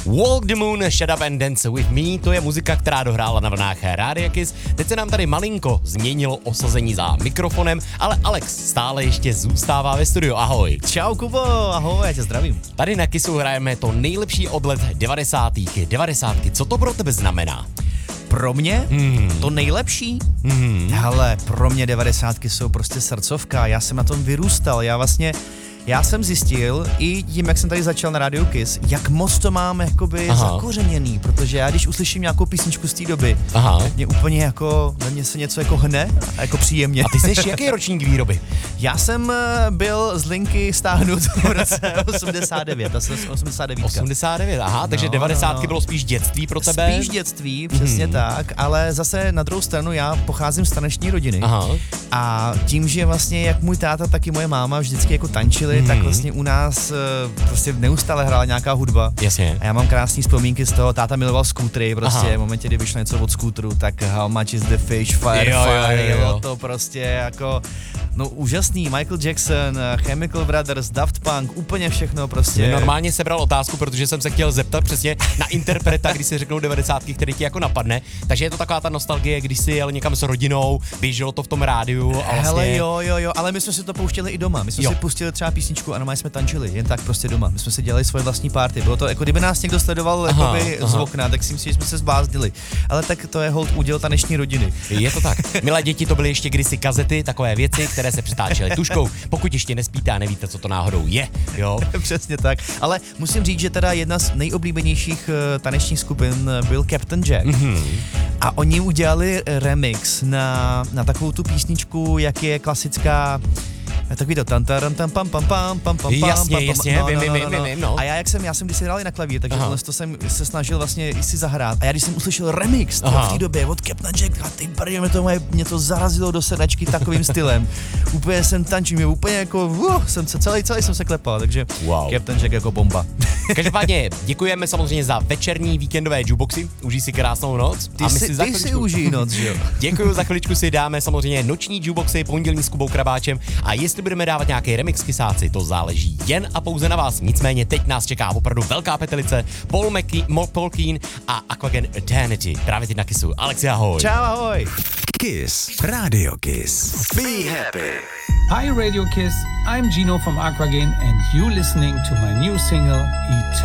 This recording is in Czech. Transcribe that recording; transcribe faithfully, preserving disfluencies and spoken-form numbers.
Walk the Moon, Shut Up and Dance With Me, to je muzika, která dohrála na vlnách Rádia Kiss. Teď se nám tady malinko změnilo osazení za mikrofonem, ale Alex stále ještě zůstává ve studiu. Ahoj. Čau Kubo, ahoj, já tě zdravím. Tady na Kissu hrajeme to nejlepší od let devadesátých. devadesátky, co to pro tebe znamená? Pro mě hmm. to nejlepší? Hmm. Hele, pro mě devadesátky jsou prostě srdcovka, já jsem na tom vyrůstal, já vlastně... Já jsem zjistil, i tím, jak jsem tady začal na Radio Kiss, jak moc to mám jakoby Aha. zakořeněný, protože já když uslyším nějakou písničku z té doby, Aha. tak mě úplně jako, na mě se něco jako hne a jako příjemně. A ty jsi jaký ročník výroby? Já jsem byl z linky stáhnut v roce osmdesát devět, já jsem osmdesát devět. osmdesát devět, aha, no, takže devadesátky no. bylo spíš dětství pro tebe? Spíš dětství, přesně hmm. tak, ale zase na druhou stranu já pocházím z taneční rodiny Aha. a tím, že vlastně jak můj táta, tak i moje máma vždycky jako tančili, Hmm. tak vlastně u nás uh, prostě neustále hrála nějaká hudba. Jasně. A já mám krásné vzpomínky z toho, táta miloval skútry, prostě v momentě, kdy vyšlo něco od skútru, tak How Much Is The Fish, Fire, jo, Fire, jo, jo, jo. to prostě jako, no úžasný, Michael Jackson, Chemical Brothers, Daft Punk, úplně všechno prostě. Mě normálně sebral otázku, protože jsem se chtěl zeptat přesně na interpreta, když si řeknou devadesátky, který ti jako napadne. Takže je to taková ta nostalgie, když si jel někam s rodinou, běželo to v tom rádiu a vlastně... Hele jo, jo, jo, ale my jsme si to pouštěli i doma, my jsme jo. si pustili třeba písničku a normálně jsme tančili, jen tak prostě doma. My jsme si dělali svoje vlastní party. Bylo to jako kdyby nás někdo sledoval aha, jakoby aha. z okna, tak si myslím, že jsme se zbláznili. Ale tak to je hold úděl taneční rodiny. Je to tak. Milé děti, to byly ještě kdysi kazety, takové věci, které se přetáčely tuškou. Pokud ještě nespíte a nevíte, co to náhodou je, jo. Přesně tak. Ale musím říct, že teda jedna z nejoblíbenějších uh, tanečních skupin byl Captain Jack. Mm-hmm. A oni udělali remix na, na takovou tu písničku, jak je klasická takový to tam tam tam pam pam pam pam pam jasně, jasně, vím, vím, vím, vím, no. A já jak jsem, já jsem když hrál na klavír, takže tohle to jsem se snažil vlastně si zahrát. A já když jsem uslyšel remix v té době od Captain Jack, a ty brně, mě to, mě to zarazilo do sedačky takovým stylem. Úplně jsem tančil, mě úplně jako, uh, jsem se celý, celý jsem se klepal, takže wow. Captain Jack jako bomba. Každopádně děkujeme samozřejmě za večerní víkendové jukeboxy, užij si krásnou noc. Ty a my si, si, za ty si užij noc, že jo. Děkuju, za chviličku si dáme samozřejmě noční jukeboxy, pondělní s Kubou Krabáčem a jestli budeme dávat nějaký remix kysáci, to záleží jen a pouze na vás. Nicméně teď nás čeká opravdu velká petelice, Paul McKean, Paul Keen a Aquagen Eternity. Právě teď na Kissu. Alexi, ahoj. Čau, ahoj. Kiss, Radio Kiss. Be happy. Hi Radio Kiss, I'm Gino from Aquagen and you listening to my new single Eternity.